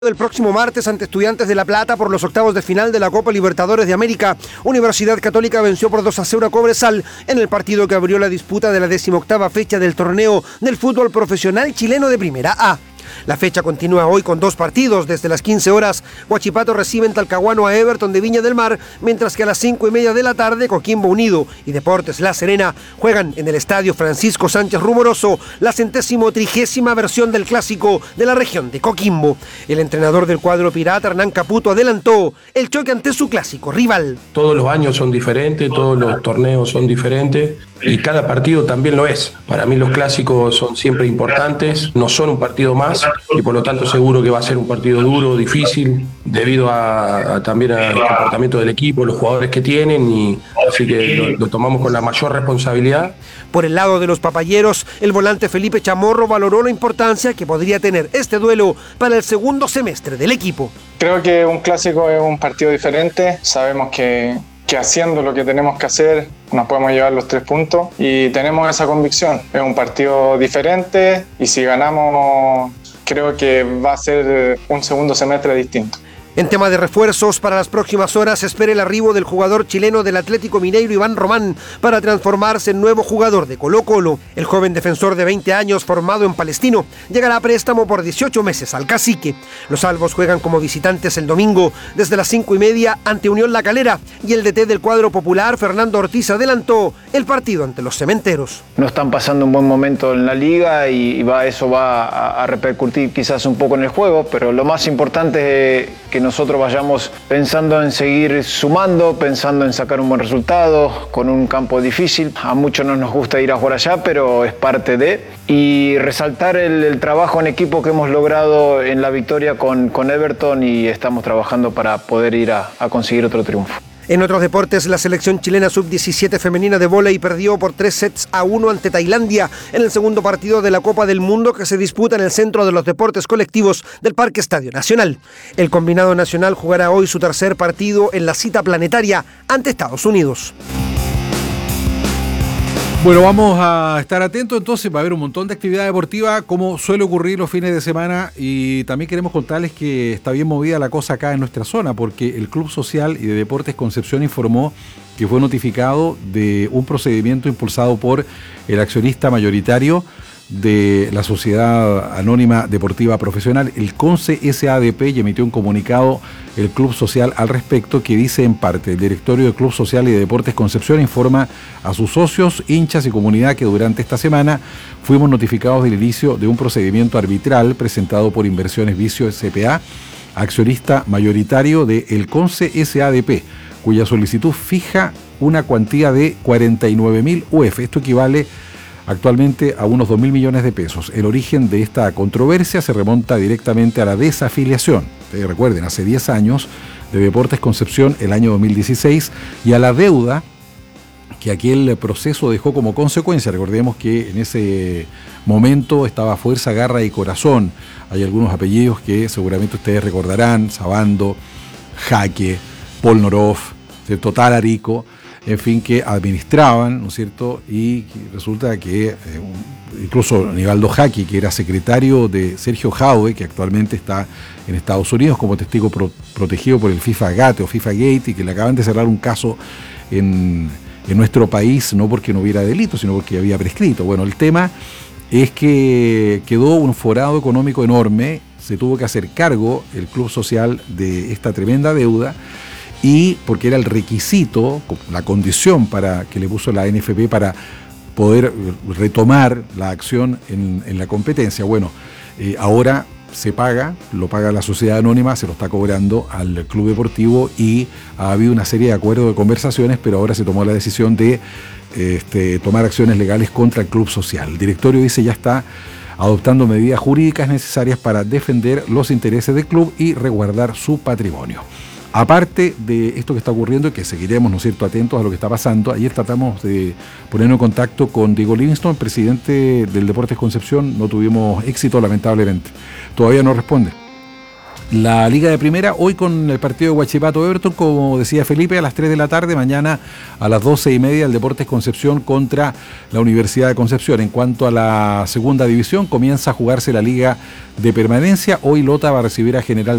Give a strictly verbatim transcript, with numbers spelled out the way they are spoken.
El próximo martes ante Estudiantes de La Plata por los octavos de final de la Copa Libertadores de América. Universidad Católica venció por dos a cero a Cobresal en el partido que abrió la disputa de la decimoctava fecha del torneo del fútbol profesional chileno de Primera A. La fecha continúa hoy con dos partidos. Desde las quince horas, Huachipato recibe en Talcahuano a Everton de Viña del Mar, mientras que a las cinco y media de la tarde, Coquimbo Unido y Deportes La Serena juegan en el estadio Francisco Sánchez Rumoroso la centésimo trigésima versión del clásico de la región de Coquimbo. El entrenador del cuadro pirata, Hernán Caputo, adelantó el choque ante su clásico rival. Todos los años son diferentes, todos los torneos son diferentes y cada partido también lo es. Para mí los clásicos son siempre importantes, no son un partido más y por lo tanto seguro que va a ser un partido duro, difícil, debido a, a también al comportamiento del equipo, los jugadores que tienen, y así que lo, lo tomamos con la mayor responsabilidad. Por el lado de los papayeros, el volante Felipe Chamorro valoró la importancia que podría tener este duelo para el segundo semestre del equipo. Creo que un clásico es un partido diferente, sabemos que que haciendo lo que tenemos que hacer nos podemos llevar los tres puntos y tenemos esa convicción. Es un partido diferente y si ganamos creo que va a ser un segundo semestre distinto. En tema de refuerzos, para las próximas horas se espera el arribo del jugador chileno del Atlético Mineiro, Iván Román, para transformarse en nuevo jugador de Colo-Colo. El joven defensor de veinte años, formado en Palestino, llegará a préstamo por dieciocho meses al Cacique. Los albos juegan como visitantes el domingo desde las cinco y media ante Unión La Calera, y el D T del cuadro popular, Fernando Ortiz, adelantó el partido ante los Cementeros. No están pasando un buen momento en la liga y va, eso va a, a repercutir quizás un poco en el juego, pero lo más importante es que nosotros vayamos pensando en seguir sumando, pensando en sacar un buen resultado, con un campo difícil. A muchos no nos gusta ir a jugar allá, pero es parte de. Y resaltar el, el trabajo en equipo que hemos logrado en la victoria con, con Everton, y estamos trabajando para poder ir a, a conseguir otro triunfo. En otros deportes, la selección chilena sub diecisiete femenina de vóley perdió por tres sets a uno ante Tailandia en el segundo partido de la Copa del Mundo que se disputa en el Centro de los Deportes Colectivos del Parque Estadio Nacional. El combinado nacional jugará hoy su tercer partido en la cita planetaria ante Estados Unidos. Bueno, vamos a estar atentos entonces, va a haber un montón de actividad deportiva como suele ocurrir los fines de semana, y también queremos contarles que está bien movida la cosa acá en nuestra zona, porque el Club Social y de Deportes Concepción informó que fue notificado de un procedimiento impulsado por el accionista mayoritario de la Sociedad Anónima Deportiva Profesional, el CONCE S A D P, y emitió un comunicado el Club Social al respecto que dice en parte: el directorio del Club Social y de Deportes Concepción informa a sus socios, hinchas y comunidad que durante esta semana fuimos notificados del inicio de un procedimiento arbitral presentado por Inversiones Vicio S P A, accionista mayoritario de el CONCE S A D P, cuya solicitud fija una cuantía de cuarenta y nueve mil U F. Esto equivale actualmente a unos dos mil millones de pesos. El origen de esta controversia se remonta directamente a la desafiliación, eh, recuerden, hace diez años, de Deportes Concepción el año dos mil dieciséis, y a la deuda que aquel proceso dejó como consecuencia. Recordemos que en ese momento estaba Fuerza, Garra y Corazón. Hay algunos apellidos que seguramente ustedes recordarán: Sabando, Jaque, Polnorov, ¿cierto? Talarico, en fin, que administraban, ¿no es cierto? Y resulta que eh, incluso Nivaldo Jaque, que era secretario de Sergio Jaude, que actualmente está en Estados Unidos como testigo pro, protegido por el FIFA Gate o FIFA Gate, y que le acaban de cerrar un caso en, en nuestro país, no porque no hubiera delito, sino porque había prescrito. Bueno, el tema es que quedó un forado económico enorme, se tuvo que hacer cargo el Club Social de esta tremenda deuda, y porque era el requisito, la condición para que le puso la N F P para poder retomar la acción en, en la competencia. Bueno, eh, ahora se paga, lo paga la sociedad anónima, se lo está cobrando al club deportivo, y ha habido una serie de acuerdos, de conversaciones, pero ahora se tomó la decisión de este, tomar acciones legales contra el Club Social. El directorio dice ya está adoptando medidas jurídicas necesarias para defender los intereses del club y resguardar su patrimonio. Aparte de esto que está ocurriendo y que seguiremos, ¿no es cierto?, atentos a lo que está pasando, ayer tratamos de ponernos en contacto con Diego Livingston, presidente del Deportes Concepción. No tuvimos éxito, lamentablemente. Todavía no responde. La Liga de Primera, hoy con el partido de Huachipato Everton, como decía Felipe, a las tres de la tarde, mañana a las doce y media el Deportes Concepción contra la Universidad de Concepción. En cuanto a la segunda división, comienza a jugarse la Liga de Permanencia. Hoy Lota va a recibir a General